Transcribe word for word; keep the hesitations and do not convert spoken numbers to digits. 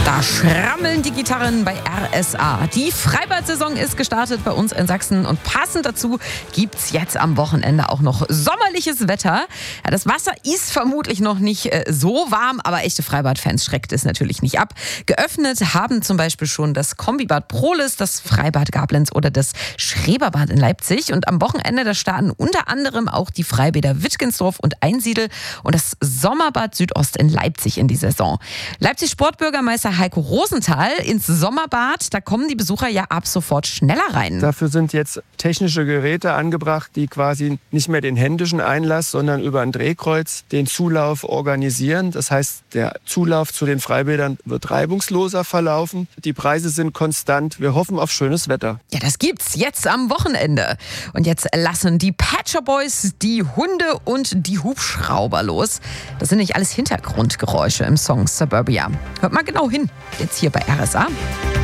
Da schrammeln die Gitarren bei R S A. Die Freibad-Saison ist gestartet bei uns in Sachsen und passend dazu gibt's jetzt am Wochenende auch noch sommerliches Wetter. Ja, das Wasser ist vermutlich noch nicht äh, so warm, aber echte Freibad-Fans schreckt es natürlich nicht ab. Geöffnet haben zum Beispiel schon das Kombibad Prohlis, das Freibad Gablenz oder das Schreberbad in Leipzig. Und am Wochenende, da starten unter anderem auch die Freibäder Wittgensdorf und Einsiedel und das Sommerbad Südost in Leipzig in die Saison. Leipzig Sportbürgermeister Heiko Rosenthal ins Sommerbad, da kommen die Besucher ja ab sofort schneller rein. Dafür sind jetzt technische Geräte angebracht, die quasi nicht mehr den händischen Einlass, sondern über ein Drehkreuz den Zulauf organisieren. Das heißt, der Zulauf zu den Freibädern wird reibungsloser verlaufen. Die Preise sind konstant. Wir hoffen auf schönes Wetter. Ja, das gibt's jetzt am Wochenende. Und jetzt lassen die Pet Shop Boys die Hunde und die Hubschrauber los. Das sind nicht alles Hintergrundgeräusche im Song Suburbia. Hört mal genau hin, jetzt hier bei R S A.